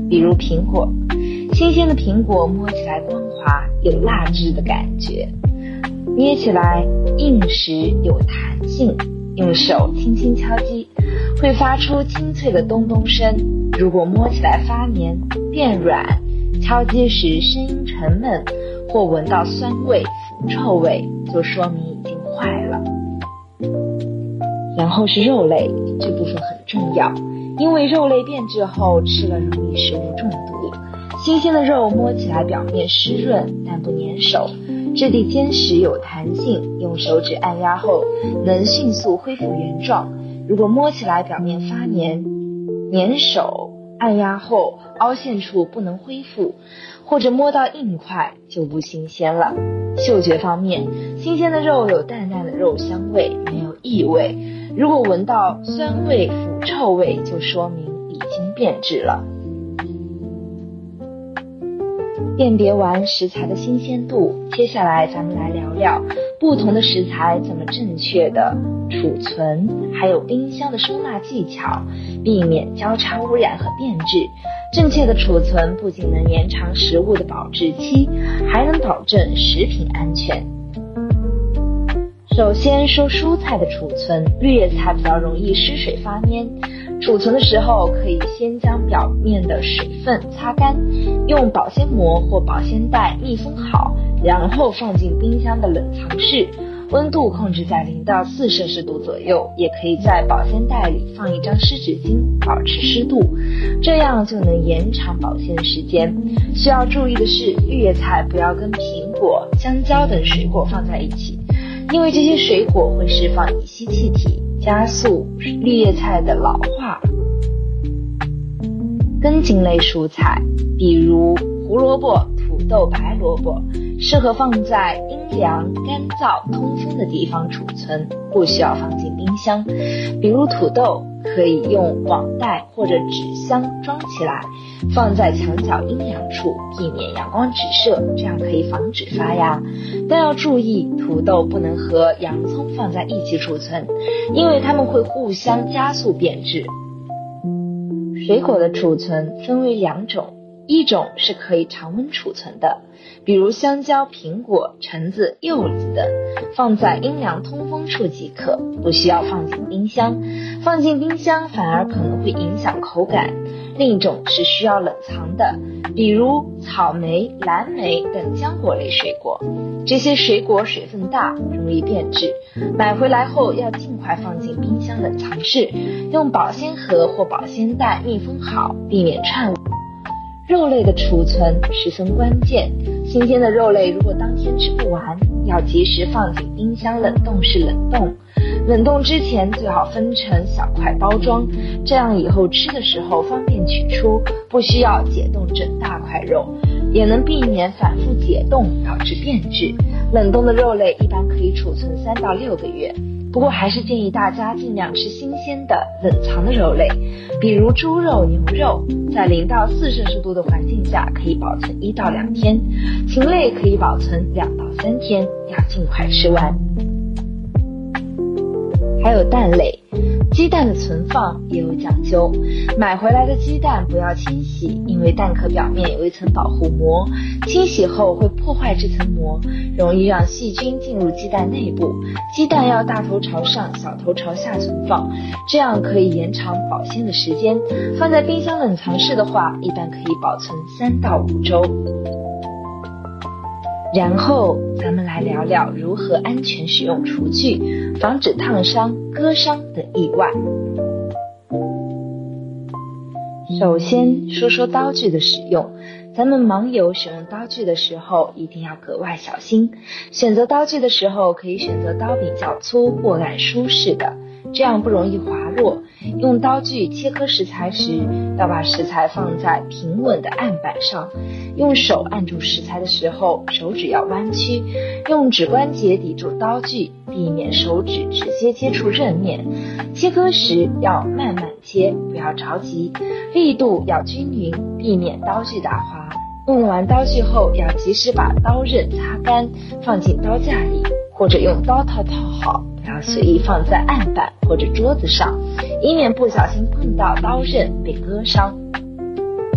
比如苹果。新鲜的苹果摸起来光滑，有蜡质的感觉，捏起来硬实有弹性，用手轻轻敲击，会发出清脆的咚咚声。如果摸起来发黏、变软，敲击时声音沉闷，或闻到酸味、腐臭味，就说明已经坏了。然后是肉类，这部分很重要，因为肉类变质后吃了容易食物中毒。新鲜的肉摸起来表面湿润但不粘手，质地坚实有弹性，用手指按压后能迅速恢复原状。如果摸起来表面发黏、粘手，按压后凹陷处不能恢复，或者摸到硬块，就不新鲜了。嗅觉方面，新鲜的肉有淡淡的肉香味，没有异味。如果闻到酸味、腐臭味，就说明已经变质了。辨别完食材的新鲜度，接下来咱们来聊聊不同的食材怎么正确的储存，还有冰箱的收纳技巧，避免交叉污染和变质。正确的储存不仅能延长食物的保质期，还能保证食品安全。首先说蔬菜的储存，绿叶菜比较容易失水发蔫，储存的时候可以先将表面的水分擦干，用保鲜膜或保鲜袋密封好，然后放进冰箱的冷藏室，温度控制在0到4摄氏度左右，也可以在保鲜袋里放一张湿纸巾，保持湿度，这样就能延长保鲜时间。需要注意的是，绿叶菜不要跟苹果、香蕉等水果放在一起，因为这些水果会释放乙烯气体，加速绿叶菜的老化。根茎类蔬菜，比如胡萝卜、土豆、白萝卜，适合放在阴凉、干燥、通风的地方储存，不需要放进冰箱。比如土豆可以用网袋或者纸箱装起来，放在墙角阴凉处，避免阳光直射，这样可以防止发芽。但要注意，土豆不能和洋葱放在一起储存，因为它们会互相加速变质。水果的储存分为2种，一种是可以常温储存的，比如香蕉、苹果、橙子、柚子等，放在阴凉通风处即可，不需要放进冰箱。放进冰箱反而可能会影响口感。另一种是需要冷藏的，比如草莓、蓝莓等浆果类水果，这些水果水分大，容易变质，买回来后要尽快放进冰箱冷藏室，用保鲜盒或保鲜袋密封好，避免串污。肉类的储存十分关键，新鲜的肉类如果当天吃不完，要及时放进冰箱冷冻室冷冻。冷冻之前最好分成小块包装，这样以后吃的时候方便取出，不需要解冻整大块肉，也能避免反复解冻导致变质。冷冻的肉类一般可以储存3到6个月，不过还是建议大家尽量吃新鲜的冷藏的肉类，比如猪肉、牛肉，在0到4摄氏度的环境下可以保存1到2天，禽类可以保存2到3天，要尽快吃完。还有蛋类，鸡蛋的存放也有讲究，买回来的鸡蛋不要清洗，因为蛋壳表面有一层保护膜，清洗后会破坏这层膜，容易让细菌进入鸡蛋内部。鸡蛋要大头朝上，小头朝下存放，这样可以延长保鲜的时间。放在冰箱冷藏室的话，一般可以保存3到5周。然后咱们来聊聊如何安全使用厨具，防止烫伤、割伤等意外。首先说说刀具的使用，咱们盲友使用刀具的时候一定要格外小心，选择刀具的时候可以选择刀柄较粗、握感舒适的，这样不容易滑落。用刀具切割食材时，要把食材放在平稳的案板上，用手按住食材的时候，手指要弯曲，用指关节抵住刀具，避免手指直接接触刃面。切割时要慢慢切，不要着急，力度要均匀，避免刀具打滑。用完刀具后，要及时把刀刃擦干，放进刀架里，或者用刀套套好，不要随意放在案板或者桌子上，以免不小心碰到刀刃被割伤。